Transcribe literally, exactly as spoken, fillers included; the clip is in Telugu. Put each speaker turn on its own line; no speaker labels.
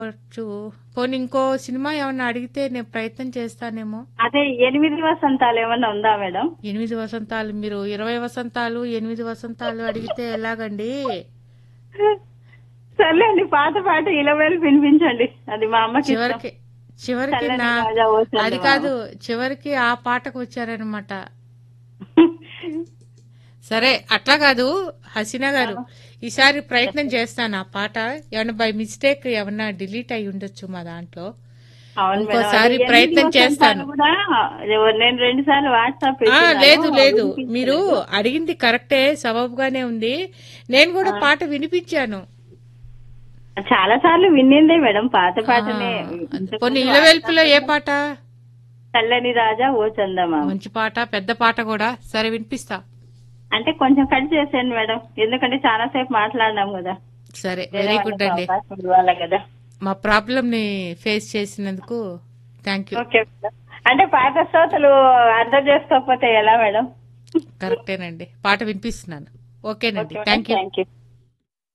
వచ్చు. పోనీ ఇంకో సినిమా ఏమన్నా అడిగితే నేను ప్రయత్నం చేస్తానేమో.
అదే ఎనిమిది వసంతాలు ఏమన్నా ఉందా మేడం?
ఎనిమిది వసంతాలు మీరు ఇరవై వసంతాలు ఎనిమిది వసంతాలు అడిగితే ఎలాగండి?
సర్లేండి, పాత పాట ఇలవేలు వినిపించండి, అది మా అమ్మకి ఇష్టం.
చివరికి చివరికి
చల్లని
నా
రాజా ఓ
అది
చందమామ.
కాదు, చివరికి ఆ పాటకు వచ్చారనమాట. సరే అట్లా కాదు హసీనా గారు, ఈసారి ప్రయత్నం చేస్తాను. ఆ పాట ఏమన్నా బై మిస్టేక్ ఏమన్నా డిలీట్ అయి ఉండొచ్చు మా దాంట్లో.
అవును మేడం,
ఇంకోసారి
అది
ప్రయత్నం
ఎనిమిది
చేస్తాను.
వసంతాలు కూడా నేను రెండు సార్లు వాట్సాప్
ఆ లేదు లేదు,
వినిపించలేదు.
మీరు అడిగింది కరెక్టే, సబబుగానే ఉంది. నేను కూడా పాట వినిపించాను.
చాలా సార్లు విన్నిందే మేడం, పాత
ఆ,
పాటనే.
కొన్ని ఇలవెల్పులో ఏ పాట?
చల్లని రాజా ఓ చందమామ.
మంచి పాట, పెద్ద పాట కూడా. సరే వినిపిస్తా.
అంటే కొంచెం కట్ చేసేయండి మేడం, ఎందుకంటే చాలా సేపు మాట్లాడినాం కదా.
సరే,
వేరే
వెరీ
వాళ్ళకి
గుడ్ అండి.
అవకాశం ఇవ్వాలి కదా.
మా ప్రాబ్లం ని ఫేస్ చేసినందుకు థ్యాంక్ యూ.
Okay madam. అంటే పాత శ్రోతలు అర్థం చేసుకోకపోతే ఎలా మేడం?
కరెక్టేనండి, పాట వినిపిస్తున్నాను. ఓకేనండి,
okay madam,
thank you.
Thank you.